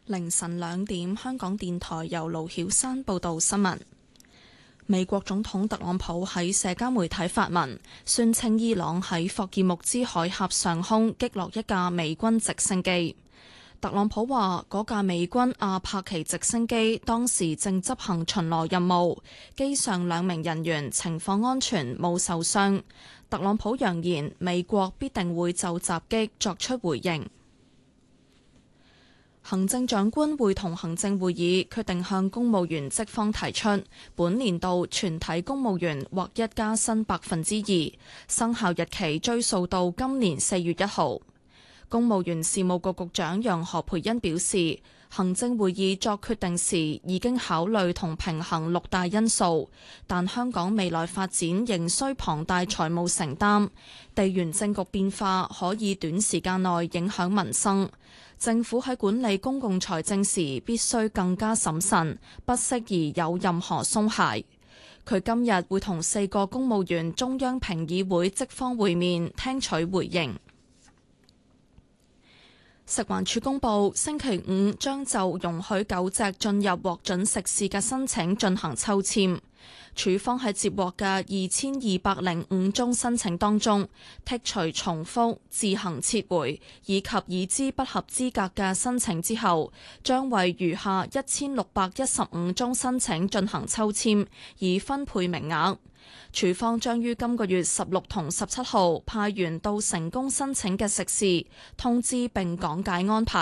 凌晨2點，香港電台由盧曉山報道新聞。美國總統特朗普喺社交媒體發文，宣稱伊朗喺霍爾木茲海峽上空擊落一架美軍直升機。特朗普話，嗰架美軍阿帕奇直升機當時正執行巡邏任務，機上2名人員情況安全，冇受傷。特朗普揚言，美國必定會就襲擊作出回應。行政長官會同行政會議決定向公務員職方提出，本年度全體公務員劃一加薪2%，生效日期追溯到今年4月1號。公務員事務局局長楊何蓓茵表示，行政會議作決定時已經考慮同平衡6大因素，但香港未來發展仍需龐大財務承擔，地緣政局變化可以短時間內影響民生，政府喺管理公共財政時必須更加審慎，不適宜有任何鬆懈。佢今日會同4個公務員中央評議會職方會面，聽取回應。食環署公佈，星期5將就容許狗隻進入獲准食肆嘅申請進行抽籤。署方喺接獲嘅2205宗申請當中，剔除重複、自行撤回以及已知不合資格嘅申請之後，將為餘下1615宗申請進行抽籤，以分配名額。署方將於今個月16同17號派員到成功申請嘅食肆，通知並講解安排。